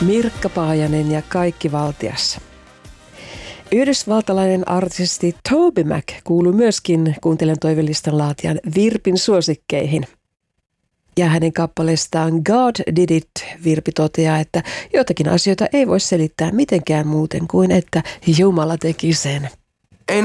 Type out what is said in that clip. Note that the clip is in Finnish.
Mirkka Paajanen ja Kaikki valtias. Yhdysvaltalainen artisti Toby Mac kuuluu myöskin Kuuntelen toivelistan laatijan Virpin suosikkeihin. Ja hänen kappaleestaan God Did It Virpi toteaa, että joitakin asioita ei voi selittää mitenkään muuten kuin, että Jumala teki sen.